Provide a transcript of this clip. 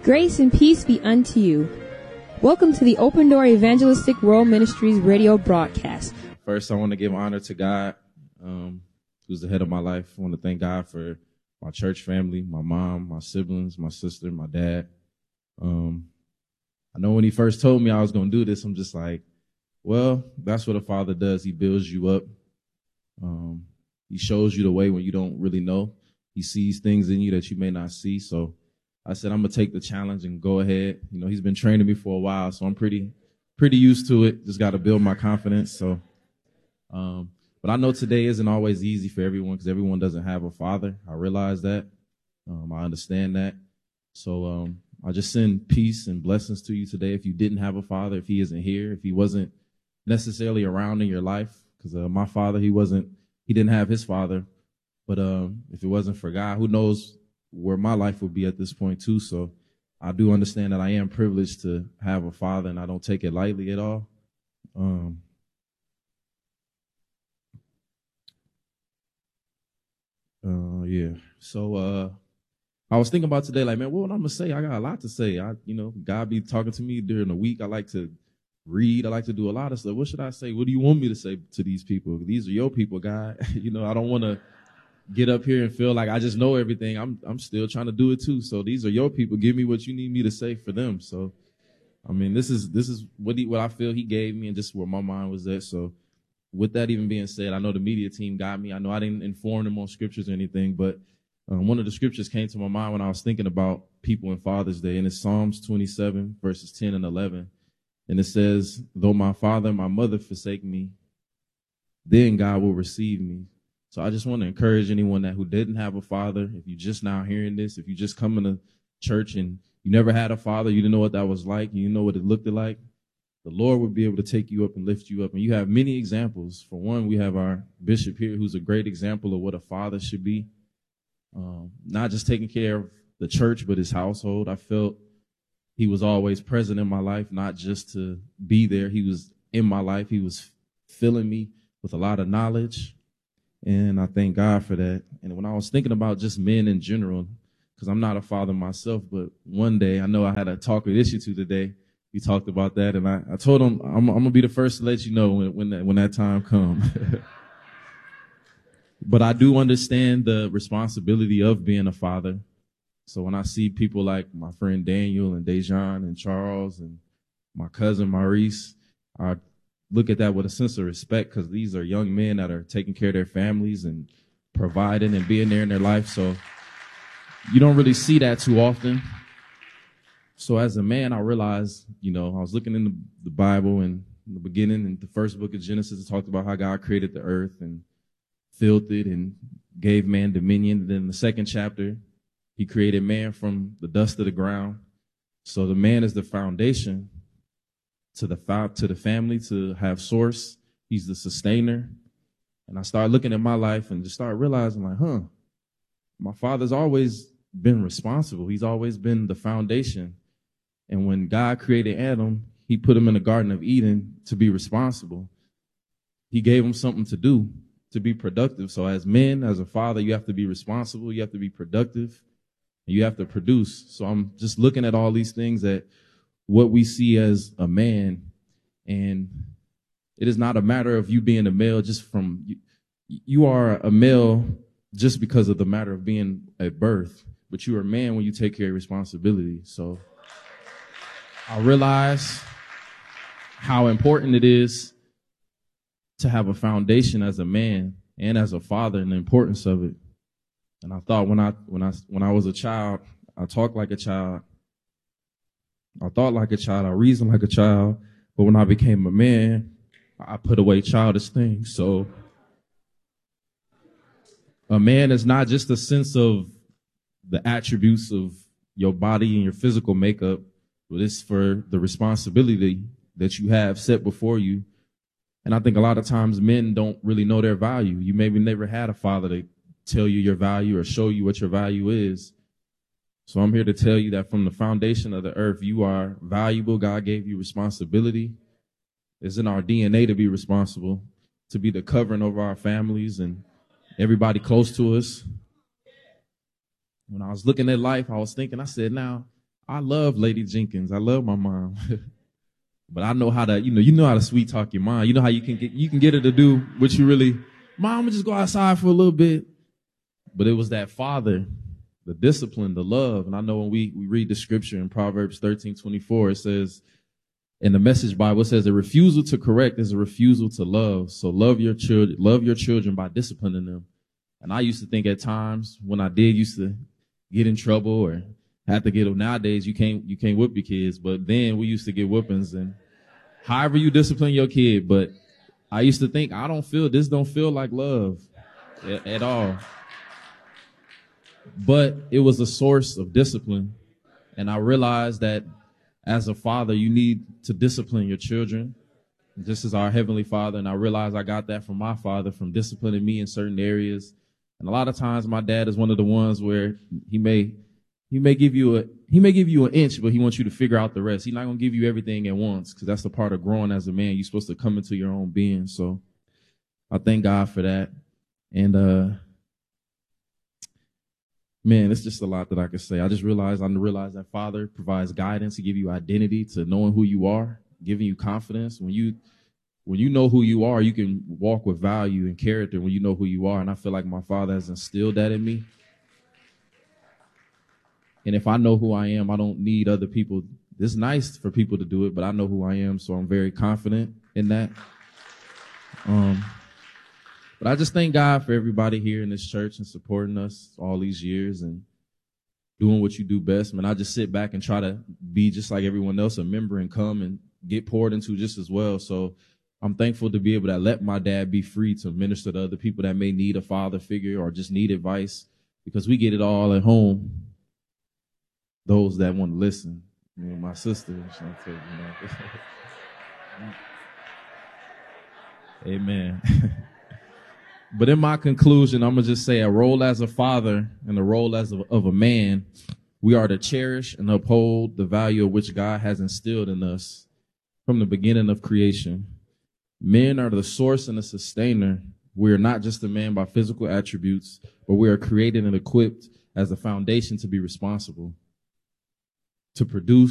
Grace and peace be unto you. Welcome to the Open Door Evangelistic World Ministries radio broadcast. First, I want to give honor to God, who's the head of my life. I want to thank God for my church family, my mom, my siblings, my sister, my dad. I know when he first told me I was going to do this, I'm just like, well, that's what a father does. He builds you up. He shows you the way when you don't really know. He sees things in you that you may not see. So I said, I'm going to take the challenge and go ahead. You know, he's been training me for a while, so I'm pretty used to it. Just got to build my confidence. So, but I know today isn't always easy for everyone because everyone doesn't have a father. I realize that. I understand that. So, I just send peace and blessings to you today. If you didn't have a father, if he isn't here, if he wasn't necessarily around in your life, because my father, he didn't have his father. But if it wasn't for God, who knows where my life would be at this point too. So I do understand that I am privileged to have a father, and I don't take it lightly at all. Yeah. So I was thinking about today, like, man, what I'm gonna say? I got a lot to say. God be talking to me during the week. I like to read. I like to do a lot of stuff. What should I say? What do you want me to say to these people? These are your people, God. I don't want to get up here and feel like I just know everything. I'm still trying to do it too. So these are your people. Give me what you need me to say for them. So, I mean, this is what I feel he gave me and just where my mind was at. So with that even being said, I know the media team got me. I know I didn't inform them on scriptures or anything, but one of the scriptures came to my mind when I was thinking about people in Father's Day, and it's Psalms 27 verses 10 and 11. And it says, though my father and my mother forsake me, then God will receive me. So I just want to encourage anyone who didn't have a father, if you're just now hearing this, if you just come to church and you never had a father, you didn't know what that was like, you didn't know what it looked like, the Lord would be able to take you up and lift you up. And you have many examples. For one, we have our bishop here, who's a great example of what a father should be. Not just taking care of the church, but his household. I felt he was always present in my life, not just to be there. He was in my life. He was filling me with a lot of knowledge. And I thank God for that. And when I was thinking about just men in general, because I'm not a father myself, but one day, I know I had a talk with Issue today. We talked about that, and I told him I'm going to be the first to let you know when that time comes. But I do understand the responsibility of being a father. So when I see people like my friend Daniel and Dejan and Charles and my cousin Maurice, I look at that with a sense of respect, because these are young men that are taking care of their families and providing and being there in their life. So you don't really see that too often. So as a man, I realized, I was looking in the Bible, and in the beginning, in the first book of Genesis, it talked about how God created the earth and filled it and gave man dominion. And then in the second chapter, he created man from the dust of the ground. So the man is the foundation to the family, to have source. He's the sustainer. And I started looking at my life and just started realizing, like, my father's always been responsible. He's always been the foundation. And when God created Adam, he put him in the Garden of Eden to be responsible. He gave him something to do, to be productive. So as men, as a father, you have to be responsible. You have to be productive. And you have to produce. So I'm just looking at all these things, that what we see as a man, and it is not a matter of you being a male just from you are a male just because of the matter of being at birth, but you are a man when you take care of responsibility. So I realize how important it is to have a foundation as a man and as a father, and the importance of it. And I thought when I was a child, I talked like a child. I thought like a child. I reasoned like a child. But when I became a man, I put away childish things. So a man is not just a sense of the attributes of your body and your physical makeup, but it's for the responsibility that you have set before you. And I think a lot of times men don't really know their value. You maybe never had a father to tell you your value or show you what your value is. So I'm here to tell you that from the foundation of the earth, you are valuable. God gave you responsibility. It's in our DNA to be responsible, to be the covering over our families and everybody close to us. When I was looking at life, I was thinking, I said, now, I love Lady Jenkins. I love my mom. But I know how to, you know how to sweet talk your mom. You know how you can get her to do what you really, Mom, just go outside for a little bit. But it was that father, the discipline, the love. And I know when we read the scripture in Proverbs 13:24, it says, in the Message Bible, it says a refusal to correct is a refusal to love. So love your children by disciplining them. And I used to think at times when I used to get in trouble or have to get them. Nowadays, you can't whip your kids, but then we used to get whoopings and however you discipline your kid. But I used to think this don't feel like love at all. But it was a source of discipline. And I realized that as a father, you need to discipline your children, just as our Heavenly Father. And I realized I got that from my father, from disciplining me in certain areas. And a lot of times my dad is one of the ones where he may give you an inch, but he wants you to figure out the rest. He's not going to give you everything at once, because that's the part of growing as a man. You're supposed to come into your own being. So I thank God for that. And, man, it's just a lot that I could say. I realized that Father provides guidance to give you identity, to knowing who you are, giving you confidence. When you know who you are, you can walk with value and character when you know who you are. And I feel like my Father has instilled that in me. And if I know who I am, I don't need other people. It's nice for people to do it, but I know who I am, so I'm very confident in that. But I just thank God for everybody here in this church and supporting us all these years and doing what you do best. Man, I just sit back and try to be just like everyone else, a member, and come and get poured into just as well. So I'm thankful to be able to let my dad be free to minister to other people that may need a father figure or just need advice, because we get it all at home. Those that want to listen, my sister, Amen. But in my conclusion, I'm going to just say a role as a father and a role of a man, we are to cherish and uphold the value of which God has instilled in us from the beginning of creation. Men are the source and the sustainer. We are not just a man by physical attributes, but we are created and equipped as a foundation to be responsible, to produce,